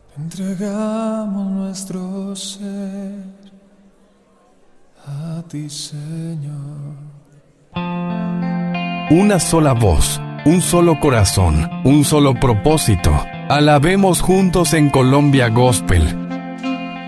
Entregamos nuestro ser a ti, Señor. Una sola voz, un solo corazón, un solo propósito. Alabemos juntos en Colombia Gospel.